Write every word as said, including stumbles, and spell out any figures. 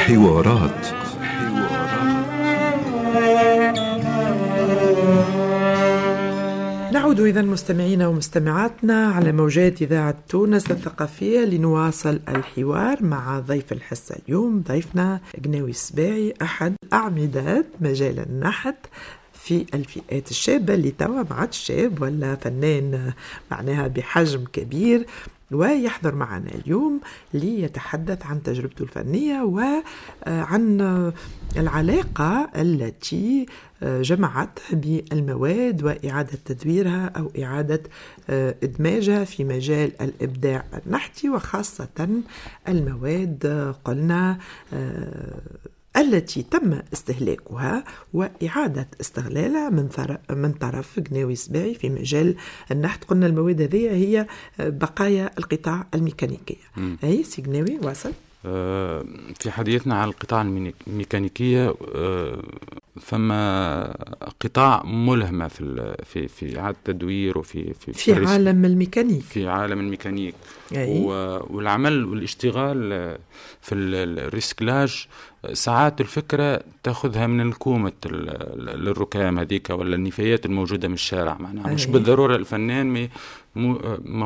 حوارات. نعود إذا مستمعينا ومستمعاتنا على موجات إذاعة تونس الثقافية لنواصل الحوار مع ضيف الحصة اليوم. ضيفنا قناوي السباعي، أحد أعمدات مجال النحت في الفئات الشابة اللي توا ما عادش شاب ولا فنان معناها بحجم كبير، ويحضر معنا اليوم ليتحدث عن تجربته الفنية وعن العلاقة التي جمعت بالمواد وإعادة تدويرها أو إعادة إدماجها في مجال الإبداع النحتي، وخاصة المواد قلنا التي تم استهلاكها وإعادة استغلالها من من طرف قناوي السباعي في مجال النحت. قلنا المواد هذه هي بقايا القطاع الميكانيكية. أي سي قناوي واصل. في حديثنا عن القطاع الميكانيكية، فما قطاع ملهمة في في في إعادة تدوير وفي في في, في عالم الميكانيك في عالم الميكانيك أي. والعمل والاشتغال في الريسكلاج. ساعات الفكرة تأخذها من الكومة الركام هذيك ولا النفايات الموجودة من الشارع، معناها مش بالضرورة الفنان